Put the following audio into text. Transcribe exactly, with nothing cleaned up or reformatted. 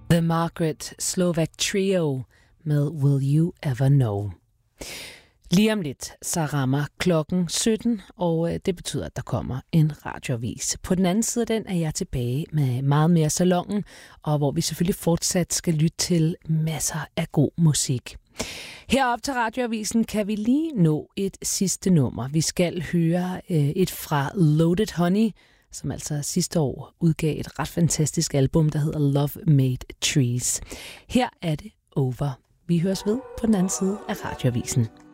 The Margaret Slovak Trio med Will You Ever Know. Lige om lidt, så rammer klokken sytten, og det betyder, at der kommer en radioavis. På den anden side af den er jeg tilbage med meget mere salongen, og hvor vi selvfølgelig fortsat skal lytte til masser af god musik. Herop til radioavisen kan vi lige nå et sidste nummer. Vi skal høre et fra Loaded Honey, som altså sidste år udgav et ret fantastisk album, der hedder Love Made Trees. Her er det Over. Vi høres ved på den anden side af radioavisen.